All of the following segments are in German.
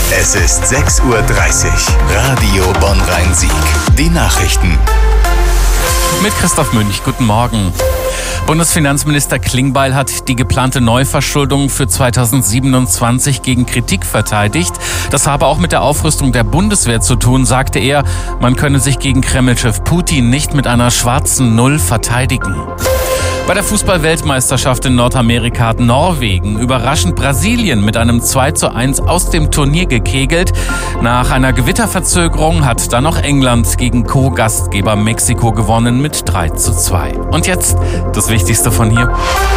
Es ist 6:30 Uhr. Radio Bonn-Rhein-Sieg. Die Nachrichten. Mit Christoph Münch, guten Morgen. Bundesfinanzminister Klingbeil hat die geplante Neuverschuldung für 2027 gegen Kritik verteidigt. Das habe auch mit der Aufrüstung der Bundeswehr zu tun, sagte er. Man könne sich gegen Kremlchef Putin nicht mit einer schwarzen Null verteidigen. Bei der Fußball-Weltmeisterschaft in Nordamerika hat Norwegen überraschend Brasilien mit einem 2:1 aus dem Turnier gekegelt. Nach einer Gewitterverzögerung hat dann noch England gegen Co-Gastgeber Mexiko gewonnen mit 3:2. Und jetzt das Wichtigste von hier.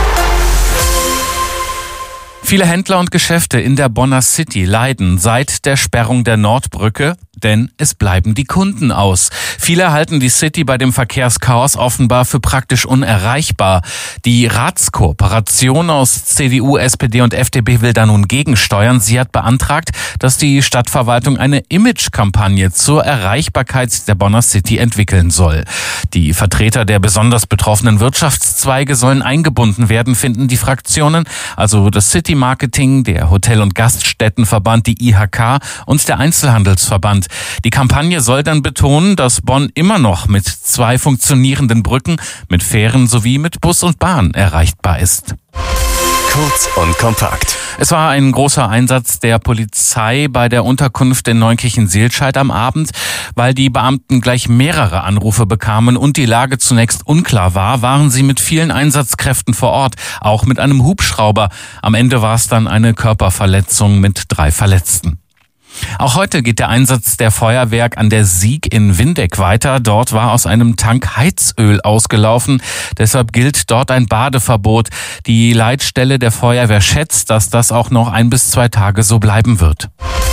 Viele Händler und Geschäfte in der Bonner City leiden seit der Sperrung der Nordbrücke, denn es bleiben die Kunden aus. Viele halten die City bei dem Verkehrschaos offenbar für praktisch unerreichbar. Die Ratskooperation aus CDU, SPD und FDP will da nun gegensteuern. Sie hat beantragt, dass die Stadtverwaltung eine Imagekampagne zur Erreichbarkeit der Bonner City entwickeln soll. Die Vertreter der besonders betroffenen Wirtschaftszweige sollen eingebunden werden, finden die Fraktionen, also das City Marketing, der Hotel- und Gaststättenverband, die IHK und der Einzelhandelsverband. Die Kampagne soll dann betonen, dass Bonn immer noch mit 2 funktionierenden Brücken, mit Fähren sowie mit Bus und Bahn erreichbar ist. Kurz und kompakt. Es war ein großer Einsatz der Polizei bei der Unterkunft in Neunkirchen-Seelscheid am Abend. Weil die Beamten gleich mehrere Anrufe bekamen und die Lage zunächst unklar war, waren sie mit vielen Einsatzkräften vor Ort, auch mit einem Hubschrauber. Am Ende war es dann eine Körperverletzung mit 3 Verletzten. Auch heute geht der Einsatz der Feuerwehr an der Sieg in Windeck weiter. Dort war aus einem Tank Heizöl ausgelaufen. Deshalb gilt dort ein Badeverbot. Die Leitstelle der Feuerwehr schätzt, dass das auch noch 1 bis 2 Tage so bleiben wird.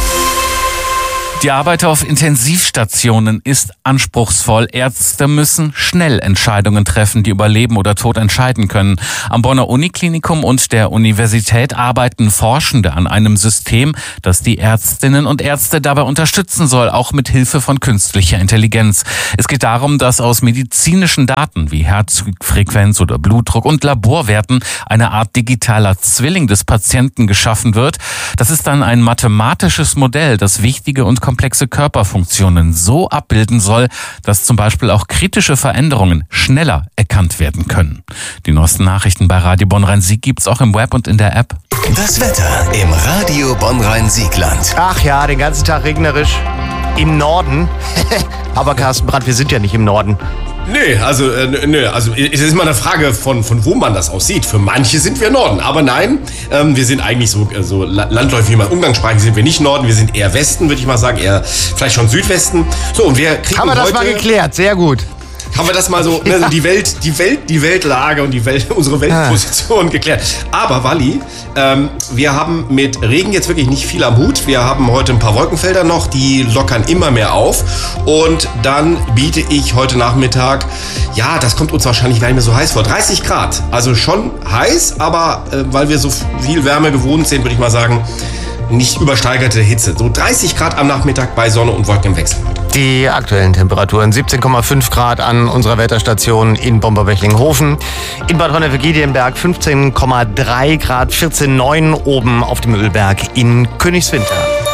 Die Arbeit auf Intensivstationen ist anspruchsvoll. Ärzte müssen schnell Entscheidungen treffen, die über Leben oder Tod entscheiden können. Am Bonner Uniklinikum und der Universität arbeiten Forschende an einem System, das die Ärztinnen und Ärzte dabei unterstützen soll, auch mit Hilfe von künstlicher Intelligenz. Es geht darum, dass aus medizinischen Daten wie Herzfrequenz oder Blutdruck und Laborwerten eine Art digitaler Zwilling des Patienten geschaffen wird. Das ist dann ein mathematisches Modell, das wichtige und komplexe Körperfunktionen so abbilden soll, dass zum Beispiel auch kritische Veränderungen schneller erkannt werden können. Die neuesten Nachrichten bei Radio Bonn-Rhein-Sieg gibt's auch im Web und in der App. Das Wetter im Radio Bonn-Rhein-Siegland. Ach ja, den ganzen Tag regnerisch. Im Norden. Aber Carsten Brandt, wir sind ja nicht im Norden. Also es ist immer eine Frage von wo man das aussieht. Für manche sind wir Norden, aber nein, wir sind eigentlich so landläufig, wie man umgangssprachlich sind wir nicht Norden, wir sind eher Westen, würde ich mal sagen, eher vielleicht schon Südwesten. So, und wir kriegen Haben wir das mal geklärt, sehr gut. Haben wir das mal so, ne, die Weltlage und unsere Weltposition geklärt. Aber Walli, wir haben mit Regen jetzt wirklich nicht viel am Hut. Wir haben heute ein paar Wolkenfelder noch, die lockern immer mehr auf. Und dann biete ich heute Nachmittag, ja, das kommt uns wahrscheinlich gar nicht mehr so heiß vor, 30 Grad. Also schon heiß, aber weil wir so viel Wärme gewohnt sind, würde ich mal sagen, nicht übersteigerte Hitze. So 30 Grad am Nachmittag bei Sonne und Wolken im Wechsel. Die aktuellen Temperaturen 17,5 Grad an unserer Wetterstation in Bomber-Bechlinghofen. In Bad Wonnefeld-Giedienberg 15,3 Grad, 14,9 oben auf dem Ölberg in Königswinter.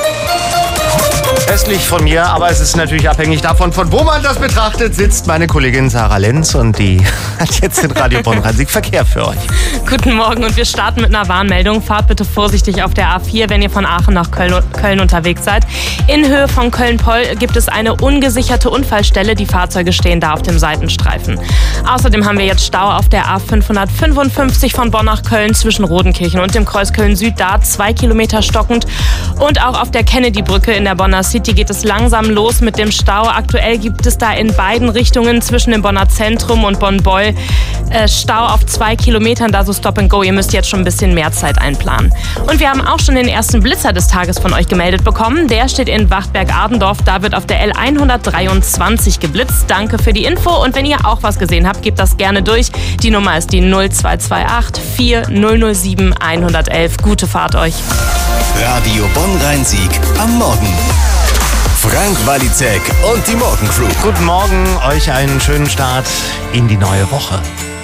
Östlich von mir, aber es ist natürlich abhängig davon, von wo man das betrachtet, sitzt meine Kollegin Sarah Lenz und die hat jetzt den Radio Bonn-Rhein-Sieg Verkehr für euch. Guten Morgen und wir starten mit einer Warnmeldung. Fahrt bitte vorsichtig auf der A4, wenn ihr von Aachen nach Köln unterwegs seid. In Höhe von Köln-Poll gibt es eine ungesicherte Unfallstelle. Die Fahrzeuge stehen da auf dem Seitenstreifen. Außerdem haben wir jetzt Stau auf der A555 von Bonn nach Köln zwischen Rodenkirchen und dem Kreuz Köln-Süd. Da 2 Kilometer stockend. Und auch auf der Kennedy-Brücke in der Bonner City geht es langsam los mit dem Stau. Aktuell gibt es da in beiden Richtungen zwischen dem Bonner Zentrum und Bonn-Beul Stau auf 2 Kilometern, da so Stop and Go. Ihr müsst jetzt schon ein bisschen mehr Zeit einplanen. Und wir haben auch schon den ersten Blitzer des Tages von euch gemeldet bekommen. Der steht in Wachtberg-Adendorf. Da wird auf der L123 geblitzt. Danke für die Info. Und wenn ihr auch was gesehen habt, gebt das gerne durch. Die Nummer ist die 0228 4007 111. Gute Fahrt euch. Radio Bonn-Rhein-Sieg am Morgen. Frank Walizek und die Morgencrew. Guten Morgen, euch einen schönen Start in die neue Woche.